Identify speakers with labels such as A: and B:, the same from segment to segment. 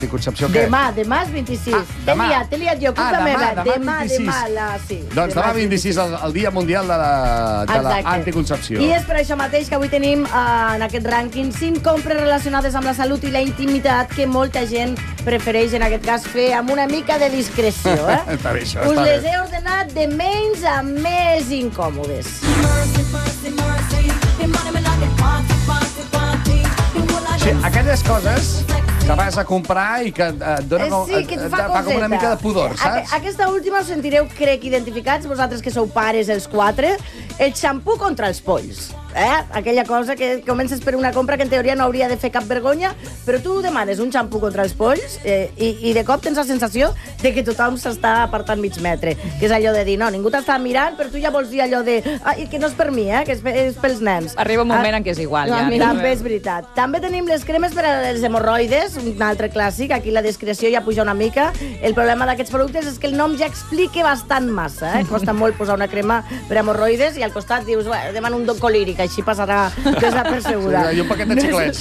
A: Concepció, què?
B: Demà és 26. T'he liat jo, culpa meva. Demà, sí.
A: Doncs demà 26, el Dia Mundial de l'Anticoncepció.
B: I és per això mateix que avui tenim en aquest rànquing 5 compres relacionades amb la salut i la intimitat que molta gent prefereix, en aquest cas, fer amb una mica de discreció.
A: Està bé, això.
B: Us les he ordenat de menys a més incòmodes.
A: Sí, aquelles coses que vas a comprar i que et donen fa com una mica de pudor, saps?
B: Aquesta última us sentireu, crec, identificats, vosaltres que sou pares els 4, el xampú contra els polls. Aquella cosa que comences per una compra que en teoria no hauria de fer cap vergonya, però tu demanes un xampú contra els polls i de cop tens la sensació de que tothom s'està apartant mig metre, que és allò de dir, no, ningú t'està mirant, però tu ja vols dir allò de que no és per mi, que és pels nens.
C: Arriba un moment en què és igual.
B: També és veritat. També tenim les cremes per als hemorroides, un altre clàssic, aquí la discreció ja puja una mica. El problema d'aquests productes és que el nom ja explica bastant massa, costa molt posar una crema per hemorroides i al costat dius, demana un colíric, així passarà desapercebuda.
A: I un paquet de xiclets.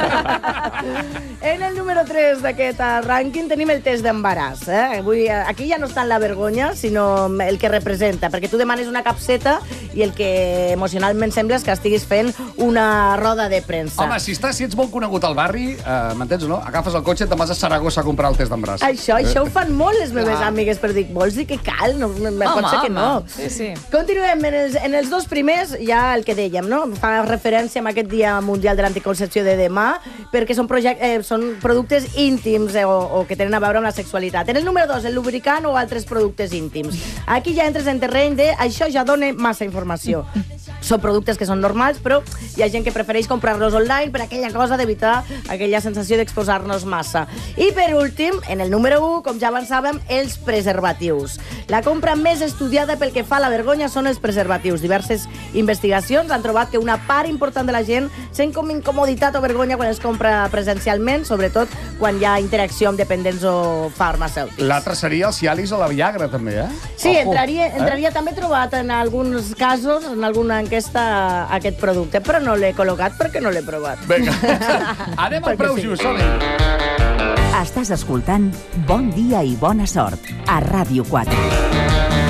B: En el número 3 d'aquest rànquing tenim el test d'embaràs. Aquí ja no està en la vergonya, sinó el que representa, perquè tu demanes una capseta i el que emocionalment sembla és que estiguis fent una roda de premsa.
A: Home, si ets molt conegut al barri, m'entens o no? Agafes el cotxe i te'n vas a Saragossa a comprar el test d'embaràs.
B: Això ho fan molt les meves amigues, però dic, vols dir que cal? Pot ser que no.
C: Sí.
B: Continuem. En els dos primers, ja el que dèiem, no? Fa referència a aquest Dia Mundial de l'Anticoncepció de demà, perquè són productes íntims o que tenen a veure amb la sexualitat. En el número 2, el lubricant o altres productes íntims. Aquí ja entres en terreny de això ja dona massa informació. Són productes que són normals, però hi ha gent que prefereix comprar-los online per aquella cosa d'evitar aquella sensació d'exposar-nos massa. I per últim, en el número 1, com ja avançàvem, els preservatius. La compra més estudiada pel que fa a la vergonya són els preservatius. Diverses investigacions han trobat que una part important de la gent sent com incomoditat o vergonya quan els compra presencialment, sobretot quan hi ha interacció amb dependents o farmacèutics.
A: L'altre seria el Cialis o la Viagra, també,
B: Sí, entraria també trobat en alguns casos, en alguna enquesta, aquest producte, però no l'he col·locat perquè no l'he provat.
A: Vinga, anem al preu just, som-hi.
D: Estàs escoltant Bon dia i bona sort a Ràdio 4.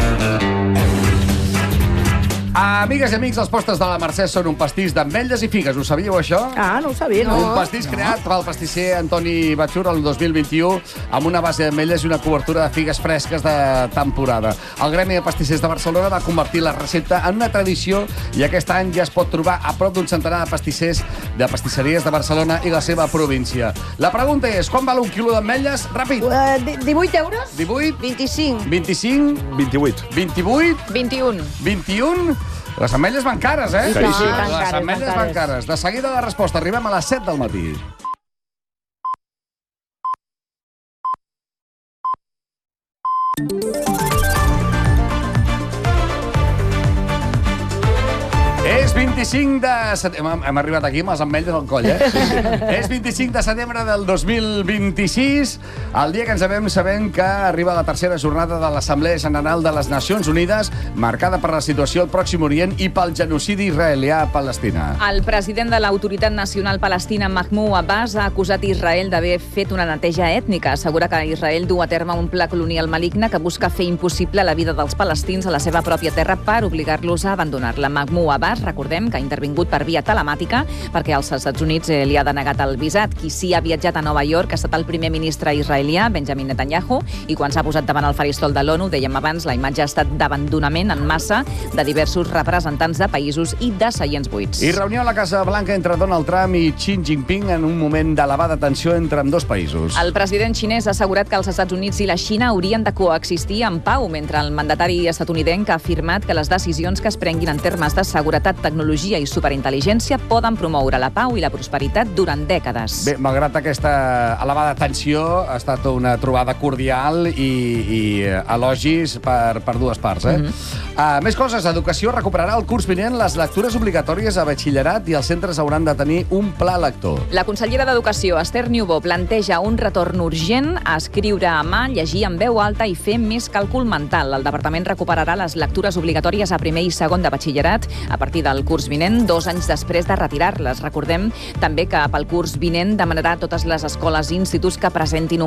A: Amigues i amics, els postres de la Mercè són un pastís d'ametlles i figues. Ho sabíeu, això?
B: No ho sabia, no.
A: Un pastís creat pel pastisser Antoni Batxur el 2021 amb una base d'ametlles i una cobertura de figues fresques de temporada. El Gremi de Pastissers de Barcelona va convertir la recepta en una tradició i aquest any ja es pot trobar a prop d'un centenar de pastissers de pastisseries de Barcelona i la seva província. La pregunta és, quan val un quilo d'ametlles? Ràpid.
B: 18 euros?
A: 18?
C: 25.
A: 25?
E: 28.
A: 28?
C: 21.
A: 21? Les ametlles van cares,
B: Caríssimes.
A: Les ametlles van cares. De seguida la resposta. Arribem a les 7 del matí. És 25 de setembre... Hem arribat aquí amb les ametlles al coll, És 25 de setembre del 2026, el dia que ens sabem que arriba la tercera jornada de l'Assemblea General de les Nacions Unides, marcada per la situació al Pròxim Orient i pel genocidi israelià a Palestina.
C: El president de l'Autoritat Nacional Palestina, Mahmoud Abbas, ha acusat Israel d'haver fet una neteja ètnica. Assegura que Israel du a terme un pla colonial maligne que busca fer impossible la vida dels palestins a la seva pròpia terra per obligar-los a abandonar-la. Mahmoud Abbas, recordem que ha intervingut per via telemàtica perquè als Estats Units li ha denegat el visat. Qui sí ha viatjat a Nova York ha estat el primer ministre israelià, Benjamin Netanyahu, i quan s'ha posat davant el faristol de l'ONU, dèiem abans, la imatge ha estat d'abandonament en massa de diversos representants de països i de seients buits.
A: I reunió a la Casa Blanca entre Donald Trump i Xi Jinping en un moment d'elevada tensió entre ambdós països.
C: El president xinès ha assegurat que els Estats Units i la Xina haurien de coexistir en pau, mentre el mandatari estatunidenc ha afirmat que les decisions que es prenguin en termes de seguretat, tecnologia i superintel·ligència poden promoure la pau i la prosperitat durant dècades.
A: Bé, malgrat aquesta elevada tensió, ha estat una trobada cordial i elogis per dues parts. Més coses, Educació recuperarà el curs vinent les lectures obligatòries a batxillerat i els centres hauran de tenir un pla lector.
C: La consellera d'Educació, Esther Niubó, planteja un retorn urgent a escriure a mà, llegir en veu alta i fer més càlcul mental. El departament recuperarà les lectures obligatòries a primer i segon de batxillerat a partir del curs vinent, 2 anys després de retirar-les. Recordem també que pel curs vinent demanarà a totes les escoles i instituts que presentin